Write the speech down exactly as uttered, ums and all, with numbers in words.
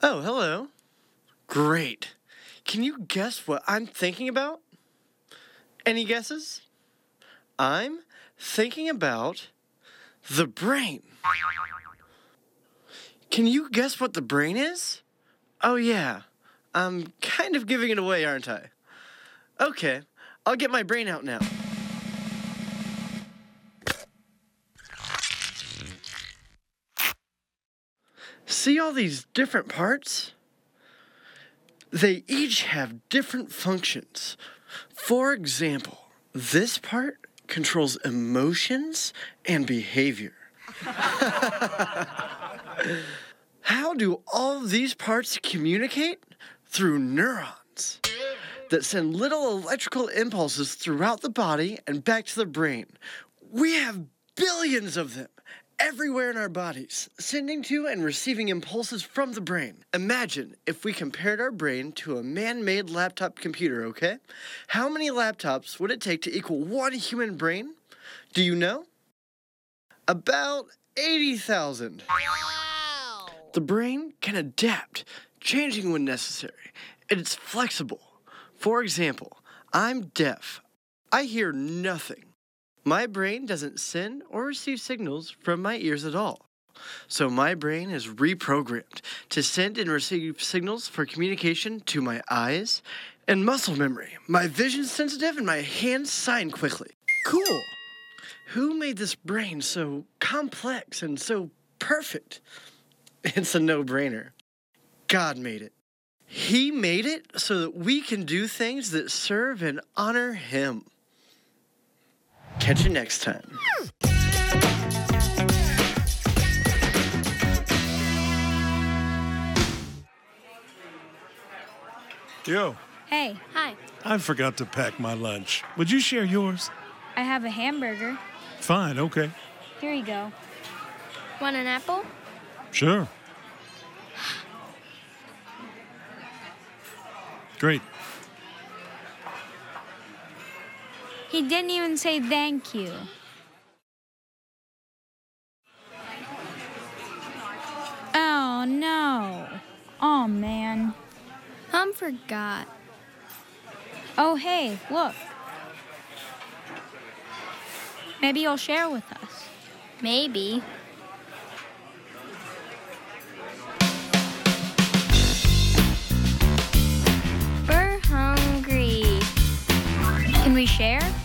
Oh, hello. Great. Can you guess what I'm thinking about? Any guesses? I'm thinking about the brain. Can you guess what the brain is? Oh, yeah. I'm kind of giving it away, aren't I? Okay, I'll get my brain out now. See all these different parts? They each have different functions. For example, this part controls emotions and behavior. How do all of these parts communicate? Through neurons that send little electrical impulses throughout the body and back to the brain. We have billions of them everywhere in our bodies, sending to and receiving impulses from the brain. Imagine if we compared our brain to a man-made laptop computer, okay? How many laptops would it take to equal one human brain? Do you know? About eighty thousand. Wow! The brain can adapt, changing when necessary, and it's flexible. For example, I'm deaf. I hear nothing. My brain doesn't send or receive signals from my ears at all. So my brain is reprogrammed to send and receive signals for communication to my eyes and muscle memory. My vision's sensitive and my hands sign quickly. Cool. Who made this brain so complex and so perfect? It's a no-brainer. God made it. He made it so that we can do things that serve and honor Him. Catch you next time. Yo, Hey, Hi. I forgot to pack my lunch. Would you share yours? I have a hamburger. Fine, okay. Here you go. Want an apple? Sure. Great. He didn't even say thank you. Oh, no. Oh, man. Mom forgot. Oh, hey, look. Maybe you'll share with us. Maybe. We're hungry. Can we share?